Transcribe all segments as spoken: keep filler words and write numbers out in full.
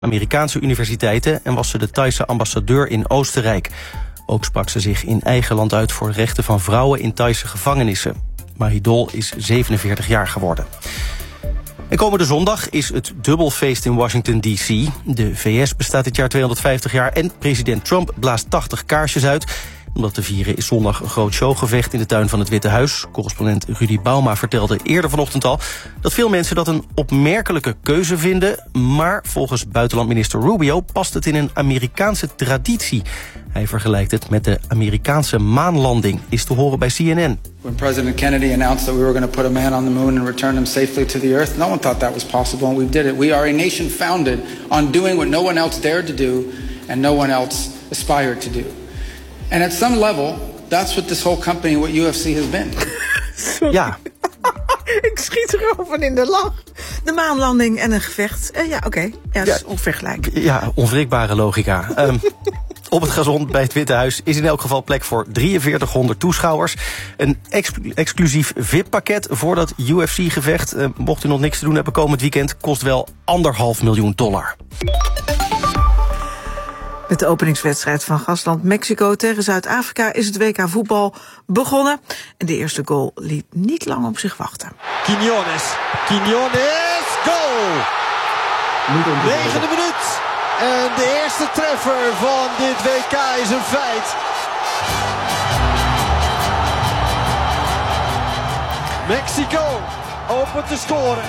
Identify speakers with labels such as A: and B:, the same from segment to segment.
A: Amerikaanse universiteiten en was ze de Thaise ambassadeur in Oostenrijk. Ook sprak ze zich in eigen land uit voor rechten van vrouwen in Thaise gevangenissen. Marie Dol is zevenenveertig jaar geworden. En komende zondag is het dubbelfeest in Washington D C. De V S bestaat dit jaar tweehonderdvijftig jaar en president Trump blaast tachtig kaarsjes uit. Om dat te vieren is zondag een groot showgevecht in de tuin van het Witte Huis. Correspondent Rudy Bauma vertelde eerder vanochtend al dat veel mensen dat een opmerkelijke keuze vinden. Maar volgens buitenlandminister Rubio past het in een Amerikaanse traditie. Hij vergelijkt het met de Amerikaanse maanlanding, is te horen bij C N N.
B: When President Kennedy announced that we were going to put a man on the moon and return him safely to the earth, no one thought that was possible, and we did it. We are a nation founded on doing what no one else dared to do and no one else aspired to do. And at some level, that's what this whole company, what U F C has been.
C: Sorry.
A: Ja.
C: Ik schiet erover in de lach. De maanlanding en een gevecht. Uh, ja, oké. Okay. Ja, dat is onvergelijk.
A: Ja, onwrikbare logica. um, Op het gazon bij het Witte Huis is in elk geval plek voor drieënveertighonderd toeschouwers. Een ex- exclusief V I P-pakket voor dat U F C-gevecht. Uh, mocht u nog niks te doen hebben komend weekend, kost wel anderhalf miljoen dollar.
C: Met de openingswedstrijd van gastland Mexico tegen Zuid-Afrika is het W K voetbal begonnen. En de eerste goal liet niet lang op zich wachten.
D: Quiñones, Quiñones, goal! Negende minuut. En de eerste treffer van dit W K is een feit. Mexico opent te scoren.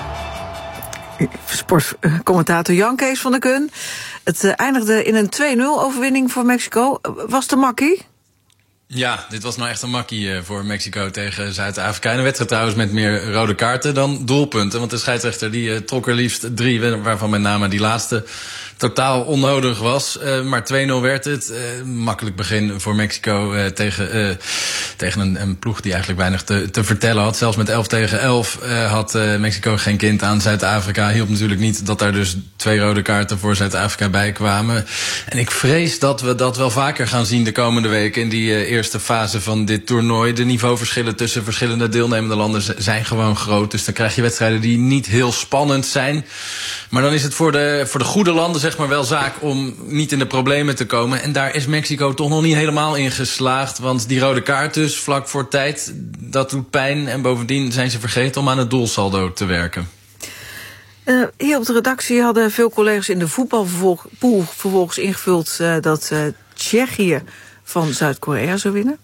C: Sportcommentator Jan Kees van der Kun. Het uh, eindigde in een twee nul overwinning voor Mexico. Was de makkie?
E: Ja, dit was nou echt een makkie uh, voor Mexico tegen Zuid-Afrika. En een wedstrijd trouwens met meer rode kaarten dan doelpunten. Want de scheidsrechter die uh, trok er liefst drie, waarvan met name die laatste totaal onnodig was. Uh, maar twee nul werd het. Uh, makkelijk begin voor Mexico uh, tegen, uh, tegen een, een ploeg die eigenlijk weinig te, te vertellen had. Zelfs met elf tegen elf uh, had uh, Mexico geen kind aan. Zuid-Afrika hielp natuurlijk niet dat daar dus twee rode kaarten voor Zuid-Afrika bij kwamen. En ik vrees dat we dat wel vaker gaan zien de komende weken in die uh, eerste fase van dit toernooi. De niveauverschillen tussen verschillende deelnemende landen zijn gewoon groot. Dus dan krijg je wedstrijden die niet heel spannend zijn. Maar dan is het voor de, voor de goede landen zeg maar wel zaak om niet in de problemen te komen. En daar is Mexico toch nog niet helemaal in geslaagd. Want die rode kaart dus vlak voor tijd, dat doet pijn. En bovendien zijn ze vergeten om aan het doelsaldo te werken.
C: Uh, hier op de redactie hadden veel collega's in de voetbalpool vervolgens ingevuld uh, dat uh, Tsjechië van Zuid-Korea zou winnen.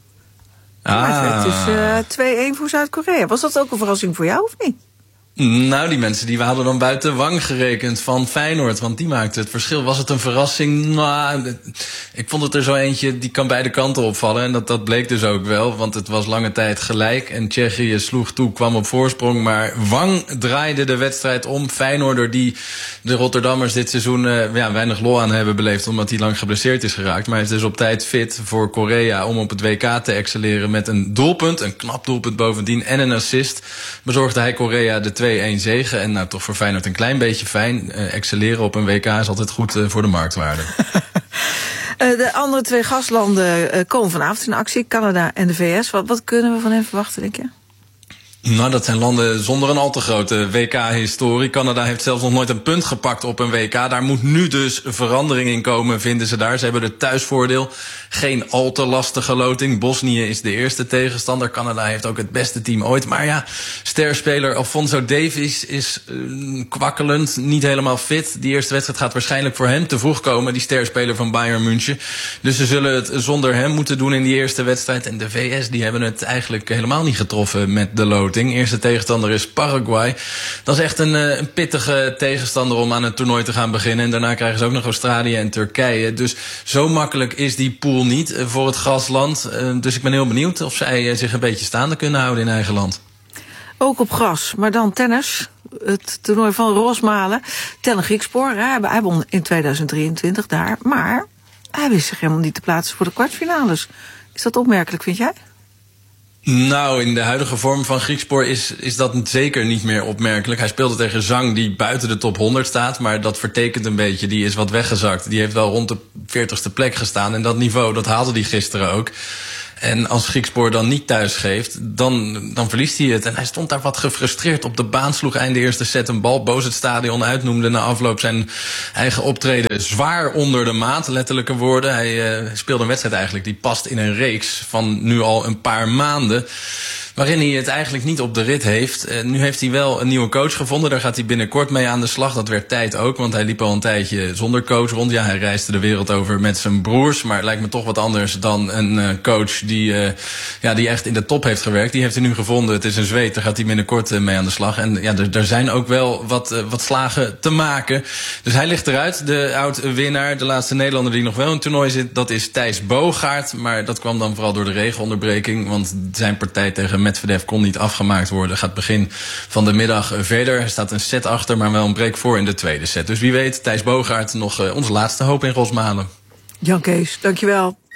E: Ah.
C: Het is uh, twee-een voor Zuid-Korea. Was dat ook een verrassing voor jou of niet?
E: Nou, die mensen die we hadden dan buiten Wang gerekend van Feyenoord, want die maakte het verschil. Was het een verrassing? Nou, ik vond het er zo eentje, die kan beide kanten opvallen. En dat, dat bleek dus ook wel, want het was lange tijd gelijk. En Tsjechië sloeg toe, kwam op voorsprong. Maar Wang draaide de wedstrijd om. Feyenoorder die de Rotterdammers dit seizoen uh, ja, weinig lol aan hebben beleefd, omdat hij lang geblesseerd is geraakt. Maar hij is dus op tijd fit voor Korea om op het W K te excelleren met een doelpunt. Een knap doelpunt bovendien en een assist. Bezorgde hij Korea de twee een zege. En nou, toch voor Feyenoord een klein beetje fijn. Uh, excelleren op een W K is altijd goed uh, voor de marktwaarde.
C: uh, de andere twee gastlanden uh, komen vanavond in actie. Canada en de V S. Wat, wat kunnen we van hen verwachten, denk je?
E: Nou, dat zijn landen zonder een al te grote W K-historie. Canada heeft zelfs nog nooit een punt gepakt op een W K. Daar moet nu dus verandering in komen, vinden ze daar. Ze hebben het thuisvoordeel. Geen al te lastige loting. Bosnië is de eerste tegenstander. Canada heeft ook het beste team ooit. Maar ja, sterspeler Alphonso Davies is uh, kwakkelend. Niet helemaal fit. Die eerste wedstrijd gaat waarschijnlijk voor hem te vroeg komen. Die sterspeler van Bayern München. Dus ze zullen het zonder hem moeten doen in die eerste wedstrijd. En de V S die hebben het eigenlijk helemaal niet getroffen met de loting. Eerste tegenstander is Paraguay. Dat is echt een, een pittige tegenstander om aan het toernooi te gaan beginnen. En daarna krijgen ze ook nog Australië en Turkije. Dus zo makkelijk is die pool niet voor het gastland. Dus ik ben heel benieuwd of zij zich een beetje staande kunnen houden in eigen land.
C: Ook op gras, maar dan tennis. Het toernooi van Rosmalen. Tellen Griekspoor, hij won in tweeduizend drieëntwintig daar. Maar hij wist zich helemaal niet te plaatsen voor de kwartfinales. Is dat opmerkelijk, vind jij?
E: Nou, in de huidige vorm van Griekspoor is, is dat zeker niet meer opmerkelijk. Hij speelde tegen Zhang, die buiten de top honderd staat. Maar dat vertekent een beetje, die is wat weggezakt. Die heeft wel rond de veertigste plek gestaan. En dat niveau, dat haalde hij gisteren ook. En als Griekspoor dan niet thuis geeft, dan, dan verliest hij het. En hij stond daar wat gefrustreerd op de baan, sloeg einde eerste set een bal boos het stadion uit, noemde na afloop zijn eigen optreden zwaar onder de maat, letterlijke woorden. Hij uh, speelde een wedstrijd eigenlijk die past in een reeks van nu al een paar maanden, waarin hij het eigenlijk niet op de rit heeft. Uh, nu heeft hij wel een nieuwe coach gevonden. Daar gaat hij binnenkort mee aan de slag. Dat werd tijd ook, want hij liep al een tijdje zonder coach rond. Ja, hij reisde de wereld over met zijn broers. Maar het lijkt me toch wat anders dan een uh, coach die, uh, ja, die echt in de top heeft gewerkt. Die heeft hij nu gevonden. Het is een Zweed. Daar gaat hij binnenkort uh, mee aan de slag. En ja, er, er zijn ook wel wat, uh, wat slagen te maken. Dus hij ligt eruit. De oud-winnaar, de laatste Nederlander die nog wel in het toernooi zit, dat is Thijs Boogaard. Maar dat kwam dan vooral door de regenonderbreking. Want zijn partij tegen Medvedev kon niet afgemaakt worden. Gaat begin van de middag verder. Er staat een set achter, maar wel een break voor in de tweede set. Dus wie weet, Thijs Boogaard nog uh, onze laatste hoop in Rosmalen.
C: Jan Kees, dankjewel.